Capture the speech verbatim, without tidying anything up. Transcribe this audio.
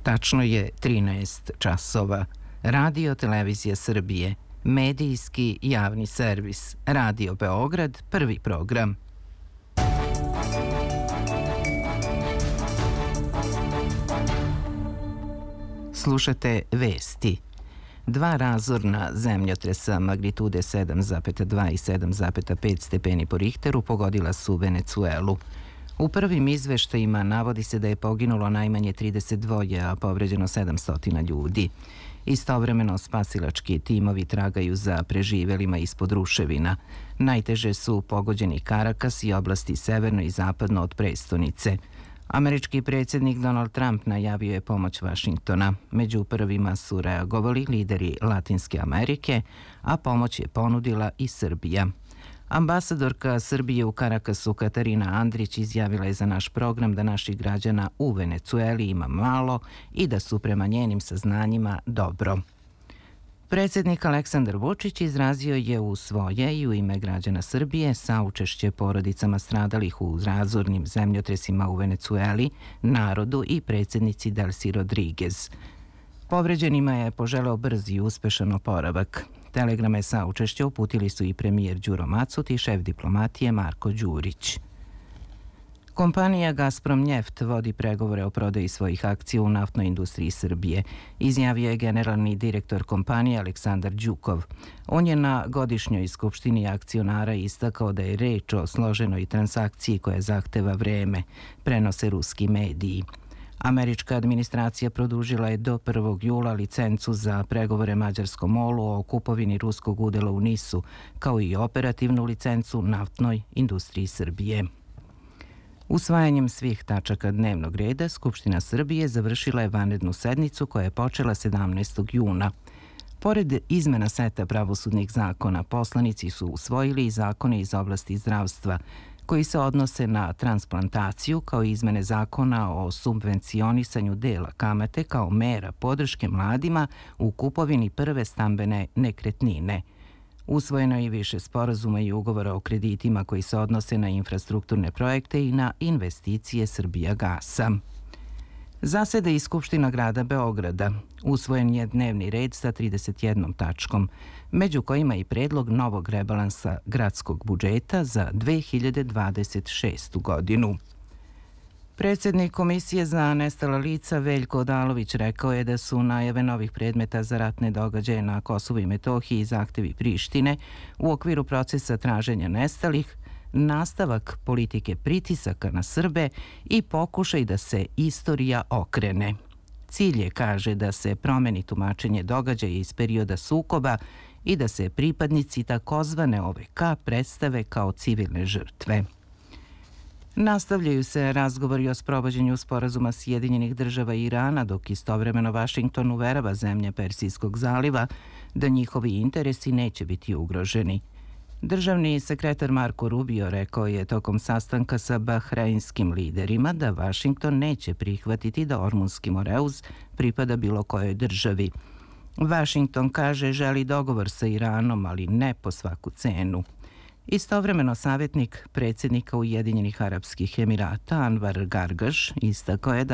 Tačno je trinaest časova. Radio Televizija Srbije, medijski javni servis, Radio Beograd, prvi program. Slušate vesti. Dva razorna zemljotresa magnitude sedam zarez dva i sedam zarez pet stepeni po Richteru pogodila su Venecuelu. U prvim izveštajima navodi se da je poginulo najmanje trideset dva, a povređeno sedamsto ljudi. Istovremeno spasilački timovi tragaju za preživelima ispod ruševina. Najteže su pogođeni Karakas i oblasti severno i zapadno od prestonice. Američki predsjednik Donald Trump najavio je pomoć Vašingtona. Među prvima su reagovali lideri Latinske Amerike, a pomoć je ponudila i Srbija. Ambasadorka Srbije u Karakasu Katarina Andrić izjavila je za naš program da naših građana u Venecueli ima malo i da su prema njenim saznanjima dobro. Predsjednik Aleksandar Vučić izrazio je u svoje i u ime građana Srbije saučešće porodicama stradalih u razornim zemljotresima u Venecueli, narodu i predsjednici Delsi Rodriguez. Povređenima je poželeo brz i uspešan oporavak. Telegrame saučešća uputili su i premijer Đuro Macut i šef diplomatije Marko Đurić. Kompanija Gazprom Njeft vodi pregovore o prodaji svojih akcija u naftnoj industriji Srbije, izjavio je generalni direktor kompanije Aleksandar Đukov. On je na godišnjoj skupštini akcionara istakao da je reč o složenoj transakciji koja zahteva vreme, prenose ruski mediji. Američka administracija produžila je do prvog jula licencu za pregovore mađarskom molu o kupovini ruskog udela u Nisu, kao i operativnu licencu naftnoj industriji Srbije. Usvajanjem svih tačaka dnevnog reda, Skupština Srbije završila je vanrednu sednicu koja je počela sedamnaestog juna. Pored izmena seta pravosudnih zakona, poslanici su usvojili i zakone iz oblasti zdravstva, koji se odnose na transplantaciju, kao i izmene zakona o subvencionisanju dela kamate kao mera podrške mladima u kupovini prve stambene nekretnine. Usvojeno je i više sporazuma i ugovora o kreditima koji se odnose na infrastrukturne projekte i na investicije Srbijagasa. Zaseda i Skupština grada Beograda. Usvojen je dnevni red sa trideset jednom tačkom, među kojima i predlog novog rebalansa gradskog budžeta za dve hiljade dvadeset šestu godinu. Predsjednik Komisije za nestala lica Veljko Odalović rekao je da su najave novih predmeta za ratne događaje na Kosovu i Metohiji i zahtevi Prištine u okviru procesa traženja nestalih, nastavak politike pritisaka na Srbe i pokušaj da se istorija okrene. Cilj je, kaže, da se promeni tumačenje događaja iz perioda sukoba i da se pripadnici takozvane O V K predstave kao civilne žrtve. Nastavljaju se razgovori o sprovođenju sporazuma Sjedinjenih država i Irana, dok istovremeno Vašington uverava zemlje Persijskog zaliva da njihovi interesi neće biti ugroženi. Državni sekretar Marko Rubio rekao je tokom sastanka sa bahrajnskim liderima da Vašington neće prihvatiti da Ormunski Moreuz pripada bilo kojoj državi. Vašington, kaže, želi dogovor sa Iranom, ali ne po svaku cenu. Istovremeno savjetnik predsjednika Ujedinjenih Arapskih Emirata Anvar Gargaš istakao je da